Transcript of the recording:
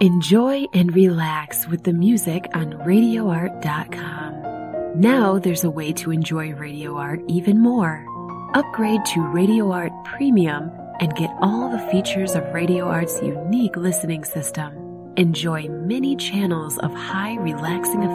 Enjoy and relax with the music on RadioArt.com. Now there's a way to enjoy Radio Art even more. Upgrade to Radio Art Premium and get all the features of Radio Art's unique listening system. Enjoy many channels of high relaxing effects